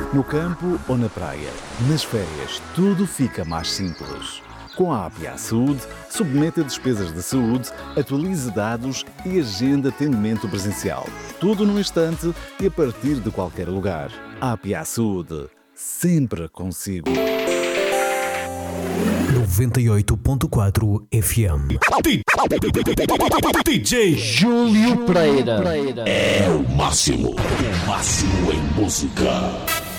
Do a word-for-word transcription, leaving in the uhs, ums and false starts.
No campo ou na praia, nas férias, tudo fica mais simples. Com a A P I A Saúde, submeta despesas de saúde, atualize dados e agenda atendimento presencial. Tudo num instante e a partir de qualquer lugar. A P I A Saúde, sempre consigo. noventa e oito ponto quatro F M. D J Júlio Pereira é o máximo, o máximo em música.